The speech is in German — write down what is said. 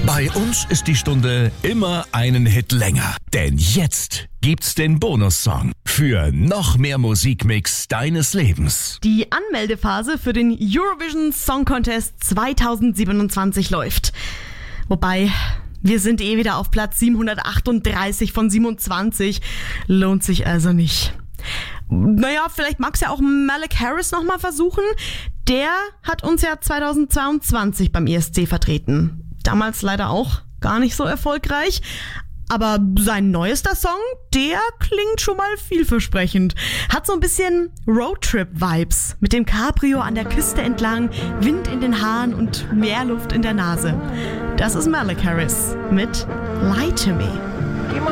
Bei uns ist die Stunde immer einen Hit länger. Denn jetzt gibt's den Bonussong für noch mehr Musikmix deines Lebens. Die Anmeldephase für den Eurovision Song Contest 2027 läuft. Wobei, wir sind wieder auf Platz 738 von 27. Lohnt sich also nicht. Naja, vielleicht mag's ja auch Malik Harris nochmal versuchen. Der hat uns ja 2022 beim ESC vertreten. Damals leider auch gar nicht so erfolgreich. Aber sein neuester Song, der klingt schon mal vielversprechend. Hat so ein bisschen Roadtrip-Vibes. Mit dem Cabrio an der Küste entlang, Wind in den Haaren und Meerluft in der Nase. Das ist Malik Harris mit Lie to Me.